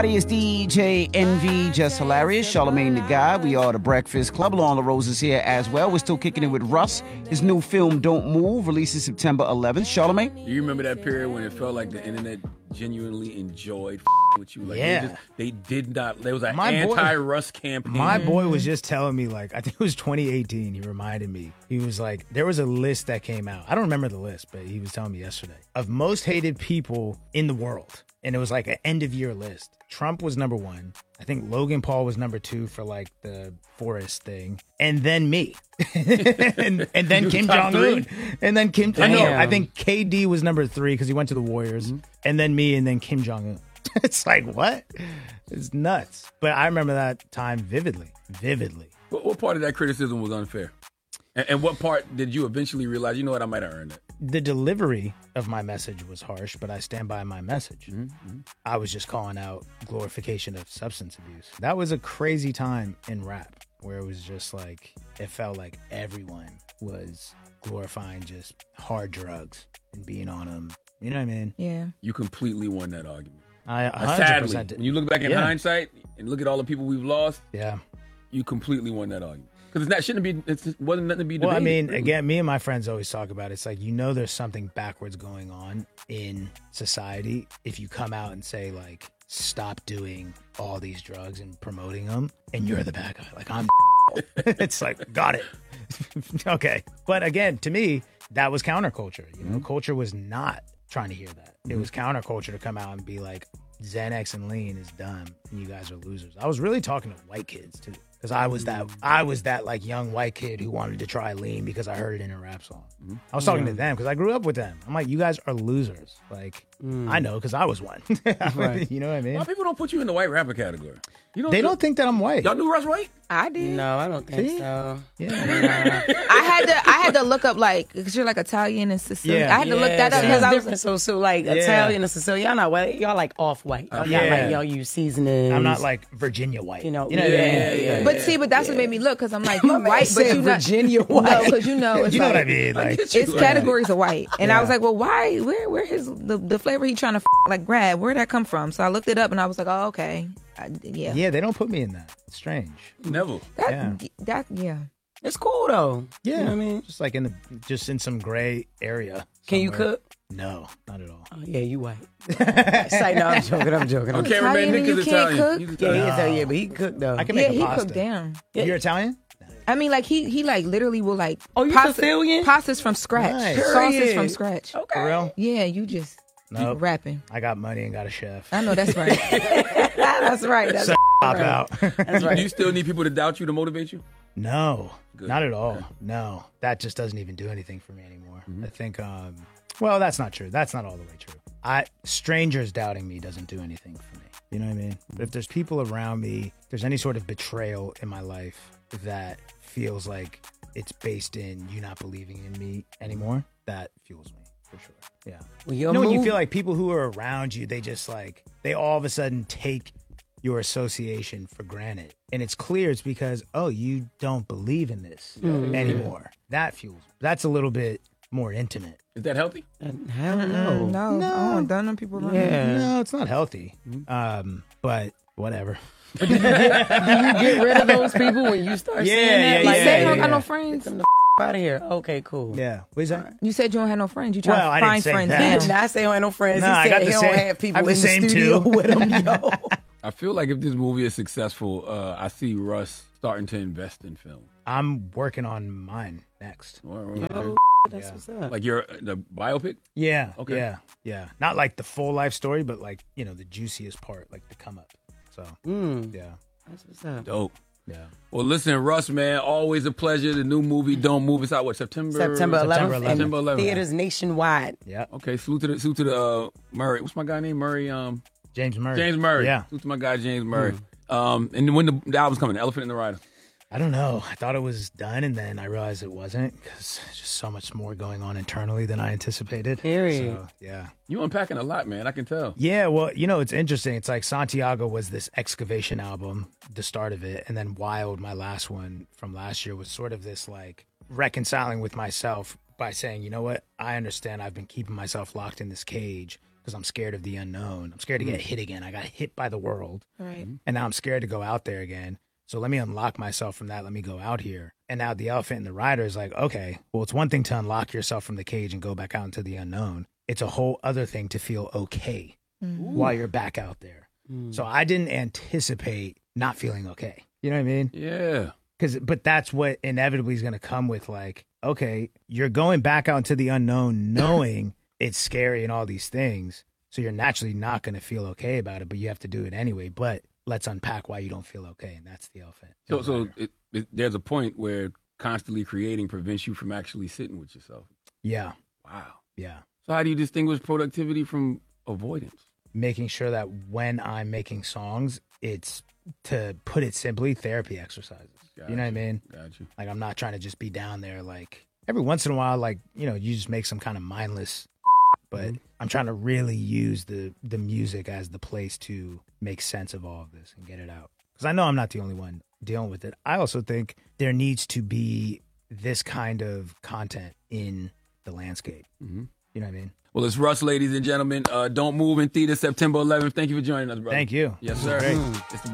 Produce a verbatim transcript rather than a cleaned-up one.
It's D J Envy, Just Hilarious, Charlamagne the God. We are the Breakfast Club. Along the Roses here as well. We're still kicking it with Russ. His new film, Don't Move, releases September eleventh. Charlamagne? Do you remember that period when it felt like the internet genuinely enjoyed with you? Like yeah. They, just, they did not. There was an my anti-Russ campaign. My boy was just telling me, like, I think it was twenty eighteen. He reminded me. He was like, there was a list that came out. I don't remember the list, but he was telling me yesterday of most hated people in the world. And it was like an end of year list. Trump was number one. I think Logan Paul was number two for like the forest thing. And then me. and, and then Kim Jong-un. And then Kim. I know. I think K D was number three because he went to the Warriors. Mm-hmm. And then me and then Kim Jong-un. It's like, what? It's nuts. But I remember that time vividly. Vividly. What, what part of that criticism was unfair? And, and what part did you eventually realize, you know what, I might have earned it? The delivery of my message was harsh, but I stand by my message. Mm-hmm. I was just calling out glorification of substance abuse. That was a crazy time in rap where it was just like, it felt like everyone was glorifying just hard drugs and being on them. You know what I mean? Yeah. You completely won that argument. I one hundred percent Sadly, did. when you look back in yeah. hindsight and look at all the people we've lost, yeah, you completely won that argument. Because it's not shouldn't be. It wasn't nothing to be debated. Well, I mean, really. Again, me and my friends always talk about it. It's like, you know, there's something backwards going on in society if you come out and say like, stop doing all these drugs and promoting them, and you're the bad guy. Like I'm. It's like, got it. Okay, but again, to me, that was counterculture. You know, mm-hmm. Culture was not trying to hear that. Mm-hmm. It was counterculture to come out and be like, Xanax and lean is dumb, and you guys are losers. I was really talking to white kids too. Because I was that, I was that like young white kid who wanted to try lean because I heard it in a rap song. Mm-hmm. I was talking yeah. to them because I grew up with them. I'm like, you guys are losers. Like, mm. I know because I was one. Right. You know what I mean? Why people don't put you in the white rapper category? You don't they do, don't think that I'm white. Y'all knew Russ white? I did. No, I don't think See? so. Yeah. I had to. I had to look up like because you're like Italian and Sicilian. Yeah. I had to yeah, look that up yeah. because I was different. So, so like Yeah. Italian and Sicilian, y'all not white. Y'all like off white. Y'all Yeah. not like y'all use seasonings. I'm not like Virginia white. You know, you know yeah, what I mean? yeah, yeah. But see, but that's what made me look because I'm like, you white, but you not Virginia white. No, because you know it's You know like, what I mean? Like, it's categories of white, and Yeah. I was like, well, why? Where? Where his the, the flavor he trying to f- like grab? Where'd that come from? So I looked it up, and I was like, oh, okay, I, yeah, yeah, they don't put me in that. It's strange. Never. that, Yeah. that, yeah. It's cool though. Yeah, You know what I mean? just like in the, just in some gray area. Can you somewhere. cook? No, not at all. Oh, yeah, you white. It's like, no, I'm joking. I'm joking. I'm Okay, joking. remember Italian Nick and is you can't Italian. cook? He's Yeah, Italian. he is, uh, yeah, but he can cook though. I can Yeah, make a he pasta. cooked down. You're Italian? I mean, like he he like literally will like Oh, you pasta, Sicilian? pastas from scratch, Nice. sauces Period. from scratch. Okay. For real? Yeah, you just Nope. rapping. I got money and got a chef. I know that's right. That's right. That's So pop right. out. That's Do right. you still need people to doubt you to motivate you? No, Good. not at all. No, that just doesn't even do anything for me anymore. I think, um, well, that's not true. That's not all the way true. I strangers doubting me doesn't do anything for me. You know what I mean? But if there's people around me, if there's any sort of betrayal in my life that feels like it's based in you not believing in me anymore, that fuels me for sure. Yeah. Well, You your know, when you move- feel like people who are around you, they just like, they all of a sudden take your association for granted. And it's clear it's because, oh, you don't believe in this anymore. That fuels. That's a little bit more intimate. Is that healthy? Hell no. No, No. I don't done them people around. Yeah. No, it's not healthy. Um, but whatever. Do you get rid of those people when you start Yeah, saying that? yeah, You like, said yeah, you don't yeah. got no friends. Get them the f- out of here. Okay, cool. Yeah. What is that? You said you don't have no friends. You try Well, I to didn't find say friends that. He now. did not say he don't have no friends. No, he I said got he the don't same- have I have people the in the same studio two. with him, yo. I feel like if this movie is successful, uh, I see Russ starting to invest in film. I'm working on mine next. Oh, that's Yeah. what's up. Like your the biopic? Yeah. Okay. Yeah. Yeah. Not like the full life story, but like, you know, the juiciest part, like the come up. So, Mm, yeah. that's what's up. Dope. Yeah. Well, listen, Russ, man, always a pleasure. The new movie, Don't Move. It's out, what, September? September eleventh. eleventh. and September eleventh. Theaters nationwide. Yeah. Okay, salute to the, salute to the uh, Murray. What's my guy name? Murray. Um, James Murray. James Murray. Yeah. Salute to my guy, James Murray. Um, and when the, the album's coming, Elephant and the Rider. I don't know. I thought it was done, and then I realized it wasn't because there's just so much more going on internally than I anticipated. Period. So, yeah. You unpacking a lot, man. I can tell. Yeah, well, you know, it's interesting. It's like Santiago was this excavation album, the start of it, and then Wild, my last one from last year, was sort of this like reconciling with myself by saying, you know what, I understand I've been keeping myself locked in this cage because I'm scared of the unknown. I'm scared to get hit again. I got hit by the world. Right. And now I'm scared to go out there again. So let me unlock myself from that. Let me go out here. And now the elephant in the rider is like, okay, well, it's one thing to unlock yourself from the cage and go back out into the unknown. It's a whole other thing to feel okay while you're back out there. Mm. So I didn't anticipate not feeling okay. You know what I mean? Yeah. Cause, but that's what inevitably is going to come with, like, okay, you're going back out into the unknown knowing it's scary and all these things. So you're naturally not going to feel okay about it, but you have to do it anyway. But let's unpack why you don't feel okay. And that's the elephant. So, so it, it, there's a point where constantly creating prevents you from actually sitting with yourself. Yeah. Wow. Yeah. So how do you distinguish productivity from avoidance? Making sure that when I'm making songs, it's, to put it simply, therapy exercises. Got you know what I mean? Got you. Like, I'm not trying to just be down there. Like, every once in a while, like, you know, you just make some kind of mindless, but mm-hmm. I'm trying to really use the, the music as the place to make sense of all of this and get it out. Because I know I'm not the only one dealing with it. I also think there needs to be this kind of content in the landscape. Mm-hmm. You know what I mean? Well, it's Russ, ladies and gentlemen. Uh, Don't Move in theater September eleventh. Thank you for joining us, brother. Thank you. Yes, sir. Great. It's the